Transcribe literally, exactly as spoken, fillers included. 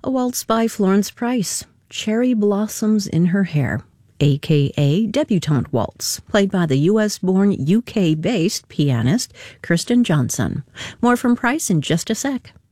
A waltz by Florence Price, Cherry Blossoms in Her Hair, a k a. Debutante Waltz, played by the U S-born U K-based pianist Kirsten Johnson. More from Price in just a sec.